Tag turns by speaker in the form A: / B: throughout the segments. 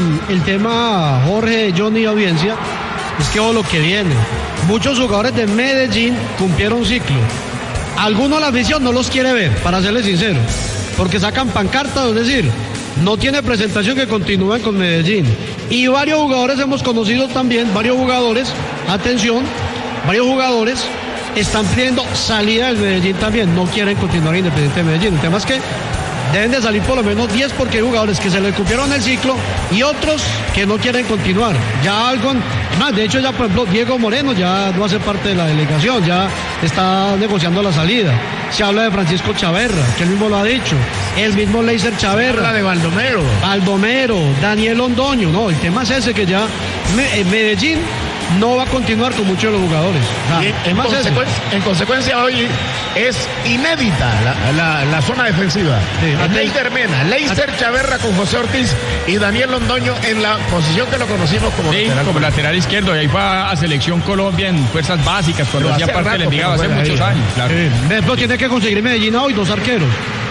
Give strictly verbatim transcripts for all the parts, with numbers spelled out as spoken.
A: el tema, Jorge, Johnny, audiencia, es que o lo que viene. Muchos jugadores de Medellín cumplieron ciclo. Algunos la afición no los quiere ver, para serles sincero, porque sacan pancartas, es decir, no tiene presentación que continúen con Medellín. Y varios jugadores hemos conocido también, varios jugadores, atención, varios jugadores están pidiendo salida del Medellín también, no quieren continuar Independiente de Medellín. El tema es que deben de salir por lo menos diez porque hay jugadores que se le cumplieron el ciclo y otros que no quieren continuar. Ya algo, más de hecho ya por ejemplo Diego Moreno ya no hace parte de la delegación, ya está negociando la salida. Se habla de Francisco Chaverra, que él mismo lo ha dicho, el mismo Leiser Chaverra.
B: Habla de Baldomero.
A: Baldomero, Daniel Londoño, no, el tema es ese que ya me, Medellín no va a continuar con muchos de los jugadores. O sea,
B: en, consecuencia, en consecuencia hoy es inédita la, la, la zona defensiva. Sí, Leider Mena, Leiser Chaverra con José Ortiz y Daniel Londoño en la posición que lo conocimos como
C: sí,
B: lateral.
C: como lateral izquierdo. Y ahí fue a Selección Colombia en fuerzas básicas cuando hacía parte del Envigado hace muchos ahí. años. Claro.
A: Sí. Después tiene que conseguir Medellín hoy dos arqueros,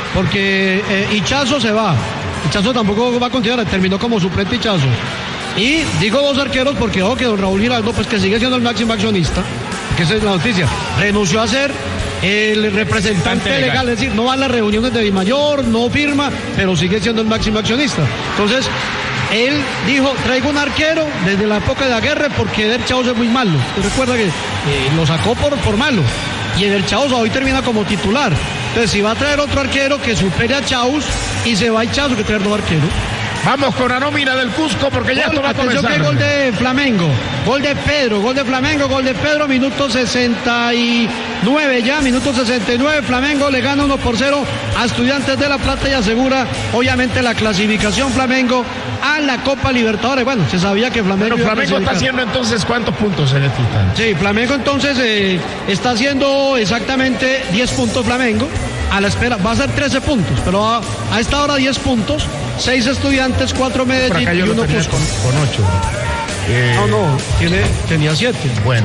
A: porque eh, Hichazo se va. Hichazo tampoco va a continuar, terminó como suplente Hichazo. Y digo dos arqueros porque ojo que don Raúl Giraldo, pues que sigue siendo el máximo accionista, que esa es la noticia, renunció a ser el representante legal. legal, es decir, no va a las reuniones de Dimayor, no firma, pero sigue siendo el máximo accionista. Entonces, él dijo, traigo un arquero desde la época de Aguirre porque Eder Chaos es muy malo. Usted recuerda que eh, lo sacó por, por malo. Y Eder Chaos hoy termina como titular. Entonces, si va a traer otro arquero que supere a Chaos y se va a Chaos, que traer dos arqueros.
B: Vamos con la nómina del Cusco porque ya gol, esto va a comenzar.
A: Que gol de Flamengo, gol de Pedro, gol de Flamengo, gol de Pedro, minuto sesenta y nueve ya, minuto sesenta y nueve, Flamengo le gana uno por cero a Estudiantes de La Plata y asegura obviamente la clasificación Flamengo a la Copa Libertadores. Bueno, se sabía que Flamengo...
B: Pero Flamengo está haciendo entonces ¿cuántos puntos en este instante?
A: Sí, Flamengo entonces eh, está haciendo exactamente diez puntos Flamengo. A la espera, va a ser trece puntos, pero a, a esta hora diez puntos, seis Estudiantes, cuatro Medellín y uno Cusco.
B: Con, con ocho.
A: Eh, no, no, tiene, tenía siete.
B: Bueno,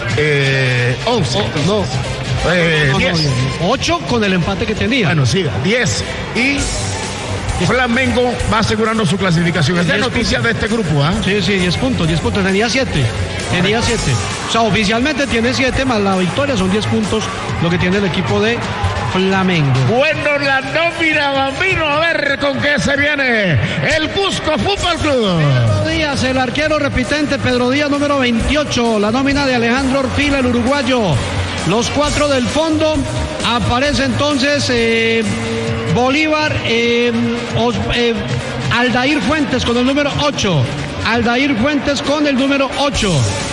B: eh, once.
A: Oh, no,
B: eh,
A: no,
B: diez.
A: No, no, ocho con el empate que tenía.
B: Bueno, siga, diez y Flamengo va asegurando su clasificación. Es la noticia de este grupo, ¿ah?
A: ¿eh? Sí, sí, diez puntos, diez puntos, tenía siete. Tenía siete. O sea, oficialmente tiene siete más la victoria, son diez puntos lo que tiene el equipo de Flamengo.
B: Bueno, la nómina, Bambino, a ver con qué se viene el Cusco Fútbol Club.
A: Pedro Díaz, el arquero repitente, Pedro Díaz, número veintiocho, la nómina de Alejandro Orfila, el uruguayo. Los cuatro del fondo, aparece entonces eh, Bolívar, eh, Os, eh, Aldair Fuentes con el número ocho, Aldair Fuentes con el número ocho.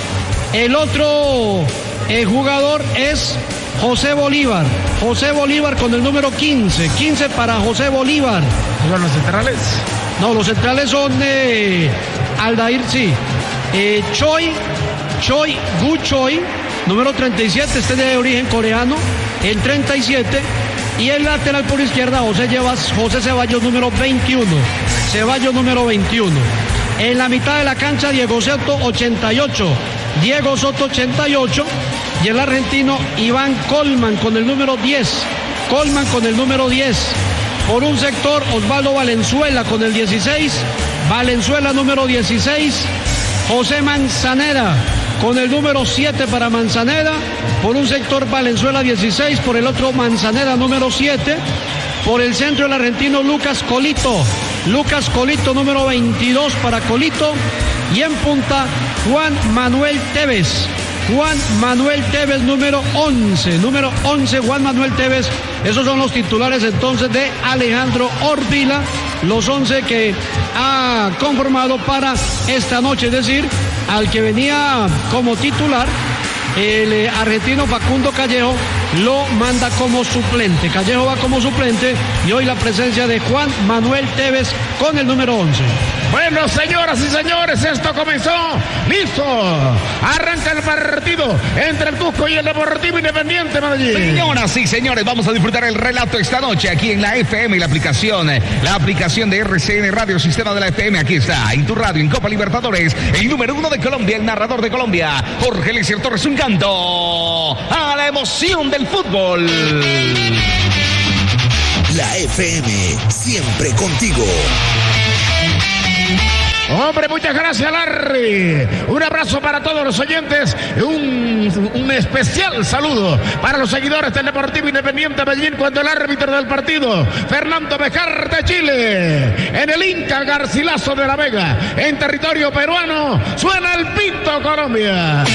A: El otro eh, jugador es José Bolívar, José Bolívar con el número quince, quince para José Bolívar.
B: ¿Son los centrales?
A: No, los centrales son eh, Aldair, sí, eh, Choi, Choi, Gu Choi, número treinta y siete, este de origen coreano, el treinta y siete, y el lateral por izquierda, José, Llevas, José Ceballos, número veintiuno, Ceballos, número veintiuno. En la mitad de la cancha, Diego Soto, ochenta y ocho, Diego Soto, ochenta y ocho, y el argentino Iván Colman con el número diez, Colman con el número diez. Por un sector, Osvaldo Valenzuela con el dieciséis, Valenzuela número dieciséis, José Manzanera con el número siete para Manzanera. Por un sector, Valenzuela dieciséis, por el otro Manzanera número siete. Por el centro, el argentino Lucas Colito, Lucas Colito número veintidós para Colito. Y en punta, Juan Manuel Tevez. Juan Manuel Tevez, número once, número once, Juan Manuel Tevez. Esos son los titulares entonces de Alejandro Orfila, los once que ha conformado para esta noche, es decir, al que venía como titular, el argentino Facundo Callejo lo manda como suplente. Callejo va como suplente y hoy la presencia de Juan Manuel Tevez con el número once.
B: Bueno, señoras y señores, esto comenzó. ¡Listo! Arranca el partido entre el Cusco y el Deportivo Independiente Medellín.
D: Señoras y señores, vamos a disfrutar el relato esta noche aquí en la F M y la aplicación. La aplicación de R C N Radio, sistema de la F M. Aquí está, en tu radio, en Copa Libertadores. El número uno de Colombia, el narrador de Colombia, Jorge Eliezer Torres, un canto a la emoción del fútbol.
E: La F M, siempre contigo.
B: hombre, muchas gracias, Larry. Un abrazo para todos los oyentes. Un, un especial saludo para los seguidores del Deportivo Independiente Medellín cuando el árbitro del partido, Fernando Bejar de Chile, en el Inca Garcilaso de la Vega, en territorio peruano, suena el pito Colombia.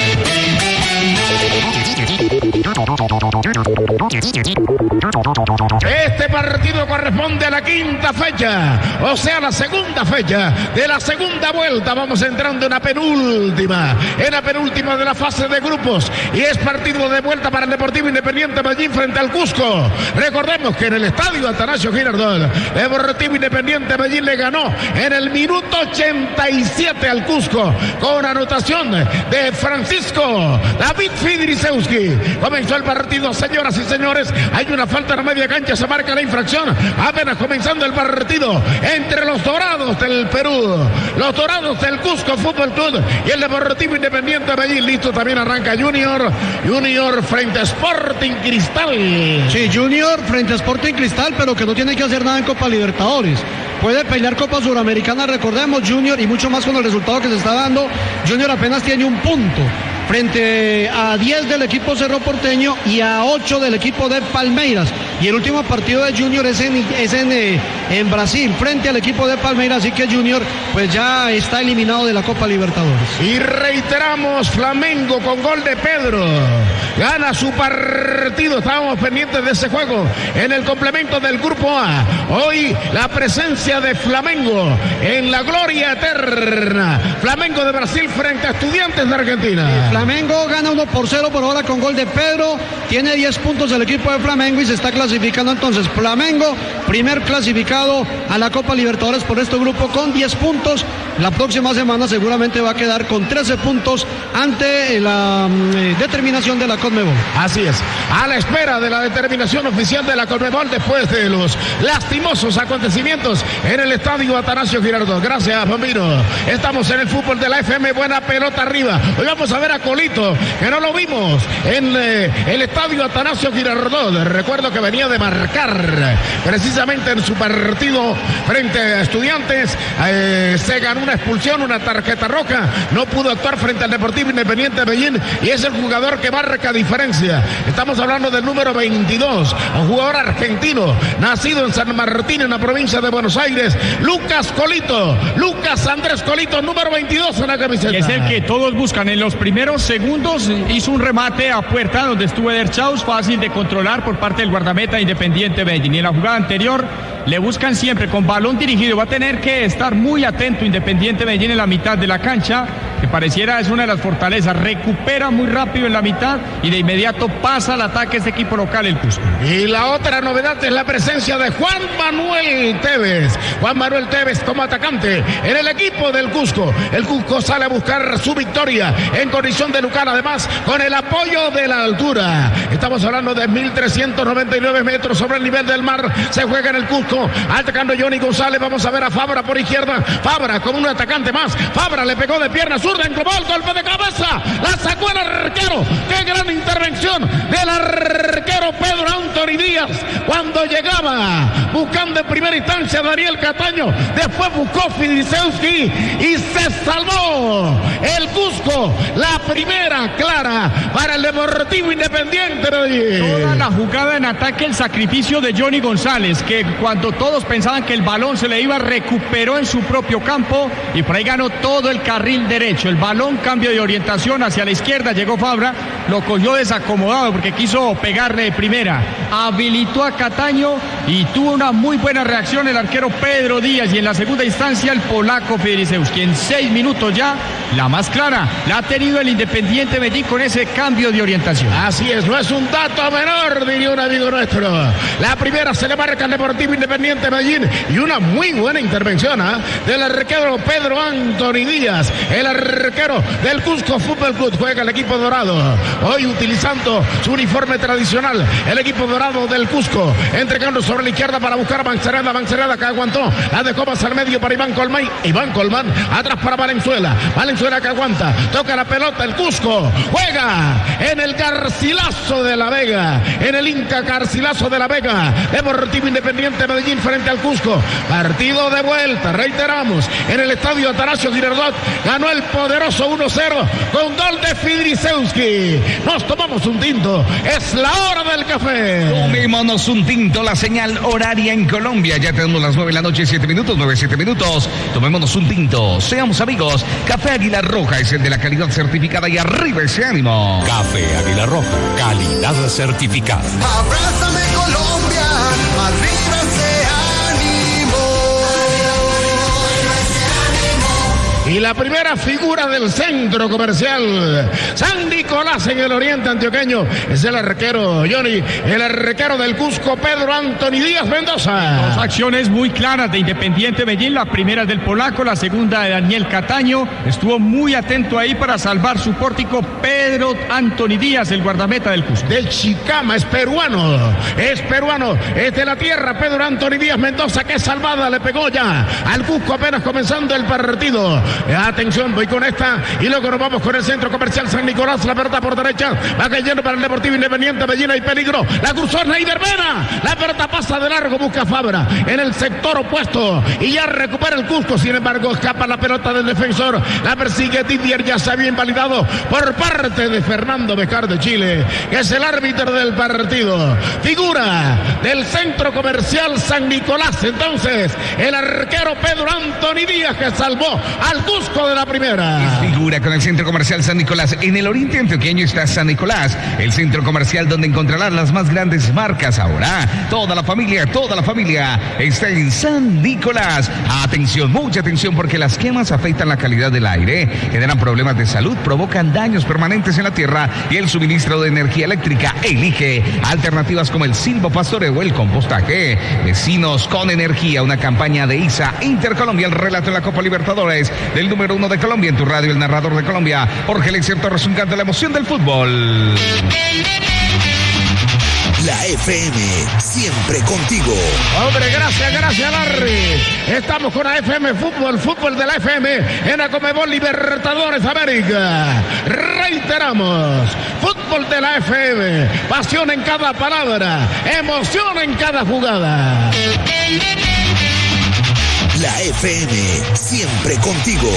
B: Este partido corresponde a la quinta fecha, o sea, la segunda fecha de la segunda vuelta. Vamos entrando en la penúltima, en la penúltima de la fase de grupos, y es partido de vuelta para el Deportivo Independiente Medellín frente al Cusco. Recordemos que en el estadio Atanasio Girardot, Deportivo Independiente Medellín le ganó en el minuto ochenta y siete al Cusco con anotación de Francisco David Fidrisewski. Comenzó el partido, señoras y señores. Hay una falta en la media cancha, se marca la infracción. Apenas comenzando el partido entre los Dorados del Perú, los Dorados del Cusco Fútbol Club y el Deportivo Independiente de Medellín. Listo, también arranca Junior. Junior frente a Sporting Cristal.
A: Sí, Junior frente a Sporting Cristal, pero que no tiene que hacer nada en Copa Libertadores. Puede pelear Copa Suramericana, recordemos, Junior, y mucho más con el resultado que se está dando. Junior apenas tiene un punto frente a diez del equipo Cerro Porteño y a ocho del equipo de Palmeiras. Y el último partido de Junior es en, es en, eh, en Brasil, frente al equipo de Palmeiras, así que Junior pues ya está eliminado de la Copa Libertadores.
B: Y reiteramos, Flamengo con gol de Pedro gana su partido. Estábamos pendientes de ese juego en el complemento del Grupo A. Hoy la presencia de Flamengo en la gloria eterna. Flamengo de Brasil frente a Estudiantes de Argentina.
A: Flamengo gana uno por cero por ahora con gol de Pedro. Tiene diez puntos el equipo de Flamengo y se está clasificando entonces. Flamengo, primer clasificado a la Copa Libertadores por este grupo con diez puntos. La próxima semana seguramente va a quedar con trece puntos ante la eh, determinación de la Conmebol.
B: Así es, a la espera de la determinación oficial de la Conmebol después de los lastimosos acontecimientos en el estadio Atanasio Girardot. Gracias, Bambino. Estamos en el fútbol de la F M, buena pelota arriba. Hoy vamos a ver a Colito, que no lo vimos en eh, el estadio Atanasio Girardot. Recuerdo que venía de marcar precisamente en su partido frente a Estudiantes. Eh, se ganó una expulsión, una tarjeta roja. No pudo actuar frente al Deportivo Independiente de Medellín y es el jugador que marca diferencia. Estamos hablando del número veintidós, un jugador argentino, nacido en San Martín, en la provincia de Buenos Aires. Lucas Colito, Lucas Andrés Colito, número veintidós en la camiseta.
C: Es el que todos buscan. En los primeros segundos hizo un remate a puerta donde estuvo Eder Chaus, fácil de controlar por parte del guardameta Independiente Medellín. Y en la jugada anterior le buscan siempre con balón dirigido. Va a tener que estar muy atento Independiente Medellín en la mitad de la cancha, que pareciera es una de las fortalezas. Recupera muy rápido en la mitad y de inmediato pasa al ataque este equipo local, el Cusco.
B: Y la otra novedad es la presencia de Juan Manuel Tevez. Juan Manuel Tevez como atacante en el equipo del Cusco. El Cusco sale a buscar su victoria en condición de local, además con el apoyo de la altura. Estamos hablando de mil trescientos noventa y nueve metros sobre el nivel del mar. Se juega en el Cusco, atacando Johnny González. Vamos a ver a Fabra por izquierda. Fabra como un atacante más. Fabra le pegó de pierna zurda, englobó el golpe de cabeza. La sacó el arquero. ¡Qué gran intervención del arquero Pedro Anthony Díaz! Cuando llegaba buscando en primera instancia a Daniel Cataño. Después buscó Fidrisewski y se salvó el Cusco. La primera clara para el Deportivo Independiente de
C: Toda la jugada en ataque, el sacrificio de Johnny González, que cuando todos pensaban que el balón se le iba, recuperó en su propio campo y por ahí ganó todo el carril derecho. El balón, cambio de orientación hacia la izquierda, llegó Fabra, lo cogió desacomodado porque quiso pegarle de primera, habilitó a Cataño y tuvo una muy buena reacción el arquero Pedro Díaz, y en la segunda instancia el polaco Fidrisewski. En seis minutos ya, la más clara la ha tenido el Independiente Medellín con ese cambio de orientación.
B: Así es, no es un dato menor, diría un amigo nuestro. La primera se le marca al Deportivo Independiente Medellín y una muy buena intervención ¿eh? del arquero Pedro Anthony Díaz, el arquero del Cusco Fútbol Club. Juega el equipo dorado, hoy utilizando su uniforme tradicional. El equipo dorado Dorado del Cusco, entregando sobre la izquierda para buscar a Manzaneda, Manzaneda que aguantó, la dejó pasar al medio para Iván Colmán, Iván Colmán, atrás para Valenzuela, Valenzuela que aguanta, toca la pelota el Cusco, juega en el Garcilaso de la Vega, en el Inca Garcilaso de la Vega, Deportivo Independiente Medellín frente al Cusco, partido de vuelta, reiteramos, en el estadio Atanasio Girardot, ganó el poderoso uno cero con gol de Fidrisewski. Nos tomamos un tinto, es la hora del café.
D: Tomémonos un tinto, la señal horaria en Colombia. Ya tenemos las nueve de la noche, siete minutos, nueve, siete minutos. Tomémonos un tinto, seamos amigos. Café Águila Roja es el de la calidad certificada y arriba ese ánimo.
E: Café Águila Roja, calidad certificada.
F: Abrázame Colombia, arriba ese ánimo.
B: Y la primera figura del centro comercial San Nicolás en el oriente antioqueño es el arquero Johnny, el arquero del Cusco, Pedro Anthony Díaz Mendoza.
C: Dos acciones muy claras de Independiente Medellín, la primera es del polaco, la segunda de Daniel Cataño. Estuvo muy atento ahí para salvar su pórtico Pedro Anthony Díaz, el guardameta del Cusco.
B: Del Chicama, es peruano, es peruano, es de la tierra Pedro Anthony Díaz Mendoza, que salvada le pegó ya al Cusco apenas comenzando el partido. Atención, voy con esta y luego nos vamos con el centro comercial San Nicolás, la pelota por derecha, va cayendo para el Deportivo Independiente Medellín, hay peligro, la cruzó Neider Mena, la pelota pasa de largo, busca Fabra en el sector opuesto y ya recupera el Cusco, sin embargo escapa la pelota del defensor, la persigue Didier, ya se había invalidado por parte de Fernando Becar de Chile, que es el árbitro del partido, figura del centro comercial San Nicolás, entonces el arquero Pedro Anthony Díaz que salvó al Cusco de la primera.
D: Figura con el centro comercial San Nicolás. En el oriente antioqueño está San Nicolás, el centro comercial donde encontrarás las más grandes marcas. Ahora, toda la familia, toda la familia está en San Nicolás. Atención, mucha atención, porque las quemas afectan la calidad del aire, generan problemas de salud, provocan daños permanentes en la tierra y el suministro de energía eléctrica. Elige alternativas como el silvopastoreo o el compostaje. Vecinos con energía, una campaña de I S A Intercolombia, el relato en la Copa Libertadores del número uno de Colombia. En tu radio, el narrador de Colombia, Jorge Eliezer Torres, un canto de la emoción del fútbol.
E: La F M, siempre contigo.
B: Hombre, gracias, gracias, Larry. Estamos con la F M Fútbol, fútbol de la F M en la Conmebol Libertadores América. Reiteramos, fútbol de la F M, pasión en cada palabra, emoción en cada jugada.
E: La F M, siempre contigo.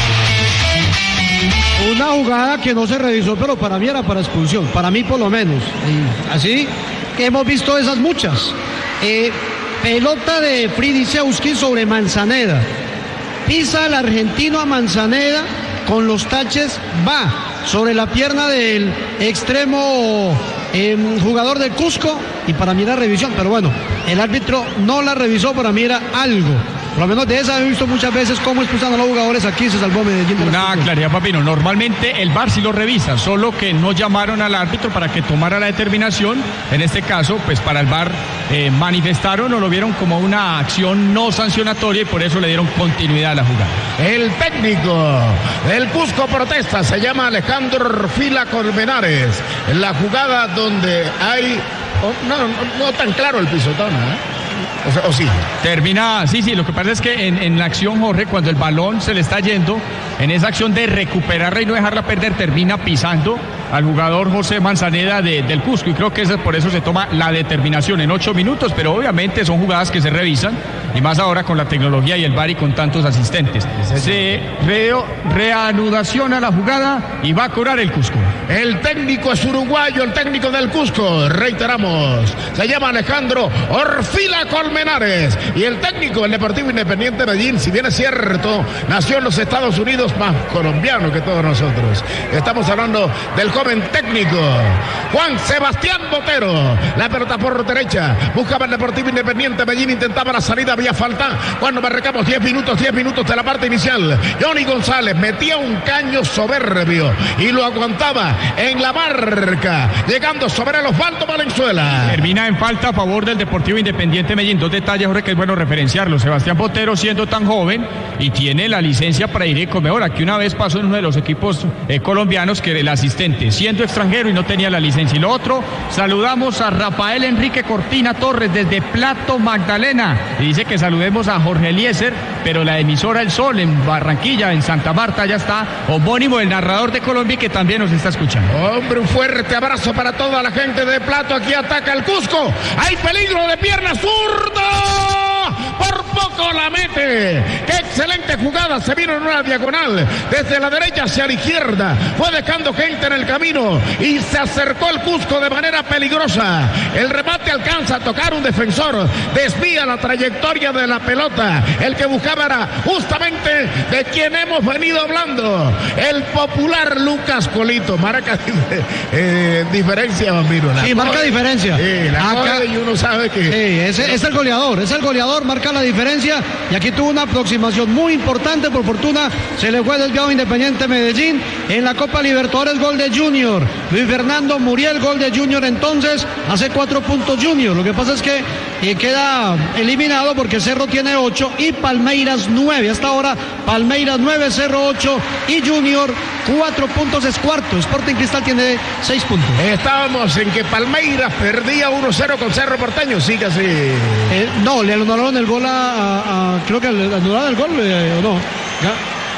A: Una jugada que no se revisó, pero para mí era para expulsión, para mí por lo menos. Y así que hemos visto esas muchas. Eh, pelota de Fidrisewski sobre Manzaneda. Pisa el argentino a Manzaneda con los taches, va sobre la pierna del extremo eh, jugador del Cusco y para mí era revisión, pero bueno, el árbitro no la revisó, para mí era algo. Por lo menos de esa he visto muchas veces cómo expulsan a los jugadores. Aquí se salvó Medellín.
C: Una claridad, Papino. Normalmente el V A R sí lo revisa, solo que no llamaron al árbitro para que tomara la determinación. En este caso, pues para el V A R eh, manifestaron o lo vieron como una acción no sancionatoria y por eso le dieron continuidad a la jugada.
B: El técnico del Cusco protesta, se llama Alejandro Orfila Colmenares. En la jugada donde hay... Oh, no, no, no tan claro el pisotón, ¿eh? O, sea, o sí.
C: Termina, sí, sí, lo que pasa es que en, en la acción, Jorge, cuando el balón se le está yendo, en esa acción de recuperarla y no dejarla perder, termina pisando al jugador José Manzaneda de, del Cusco, y creo que es por eso se toma la determinación en ocho minutos, pero obviamente son jugadas que se revisan, y más ahora con la tecnología y el V A R y con tantos asistentes. Se re, reanudación a la jugada y va a cobrar el Cusco.
B: El técnico es uruguayo, el técnico del Cusco, reiteramos, se llama Alejandro Orfila Colmenares, y el técnico del Deportivo Independiente Medellín, si bien es cierto, nació en los Estados Unidos, más colombiano que todos nosotros. Estamos hablando del joven técnico Juan Sebastián Botero, la pelota por derecha, buscaba el Deportivo Independiente Medellín, intentaba la salida, había falta, cuando marcamos diez minutos, diez minutos de la parte inicial. Johnny González metía un caño soberbio y lo aguantaba en la marca, llegando sobre el Osvaldo Valenzuela.
C: Termina en falta a favor del Deportivo Independiente Medellín. Dos detalles, Jorge, que es bueno referenciarlo. Sebastián Botero siendo tan joven y tiene la licencia para ir y Comebol. Aquí una vez pasó en uno de los equipos eh, colombianos que el asistente siendo extranjero y no tenía la licencia. Y lo otro, saludamos a Rafael Enrique Cortina Torres desde Plato Magdalena. Y dice que saludemos a Jorge Eliezer, pero la emisora El Sol en Barranquilla, en Santa Marta, ya está, homónimo del narrador de Colombia, que también nos está escuchando.
B: Hombre, un fuerte abrazo para toda la gente de Plato. Aquí ataca el Cusco. Hay peligro de pierna zurda. Por poco la mete. Qué excelente jugada. Se vino en una diagonal. Desde la derecha hacia la izquierda. Fue dejando gente en el camino. Y se acercó el Cusco de manera peligrosa. El remate alcanza a tocar un defensor. Desvía la trayectoria de la pelota. El que buscaba era justamente de quien hemos venido hablando. El popular Lucas Colito. Marca eh, diferencia, Bambino.
A: Sí, marca diferencia.
B: Sí, la
A: Acá,
B: y uno sabe que...
A: Sí, es, es el goleador, es el goleador, marca la diferencia. Y aquí tuvo una aproximación muy importante. Por fortuna se le fue desviado Independiente Medellín. En la Copa Libertadores, gol de Junior. Luis Fernando Muriel, gol de Junior. Entonces hace cuatro puntos Junior. Lo que pasa es que eh, queda eliminado porque Cerro tiene ocho y Palmeiras nueve. Hasta ahora Palmeiras nueve, Cerro ocho y Junior cuatro puntos, es cuarto. Sporting Cristal tiene seis puntos.
B: Estábamos en que Palmeiras perdía uno cero con Cerro Porteño. Sí, que sí.
A: Eh, no, le anularon el gol a, a, a creo que le anularon el gol eh, o no. Ya.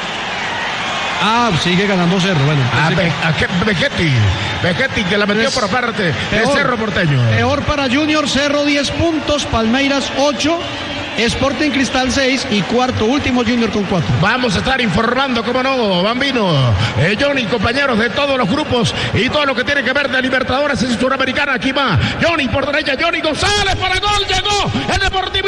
A: Ah, sigue ganando Cerro. Bueno,
B: a,
A: que...
B: Be a que Vegetti, Vegetti que la metió es por parte de peor, Cerro Porteño.
A: Peor para Junior, Cerro diez puntos, Palmeiras ocho, Sporting Cristal seis y cuarto último Junior con cuatro.
B: Vamos a estar informando, cómo no, Bambino, eh, Johnny, compañeros de todos los grupos y todo lo que tiene que ver de Libertadores y Suramericana. Aquí va Johnny por derecha, Johnny González para gol, llegó el Deportivo